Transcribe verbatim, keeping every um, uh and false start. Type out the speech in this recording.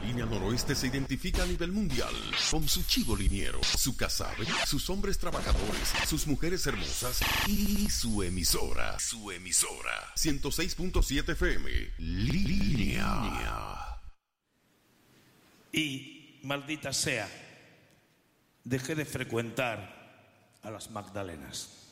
línea noroeste se identifica a nivel mundial con su chivo liniero, su casabe, sus hombres trabajadores, sus mujeres hermosas y su emisora. Su emisora. ciento seis punto siete F M. Línea. Y, maldita sea, dejé de frecuentar a las Magdalenas.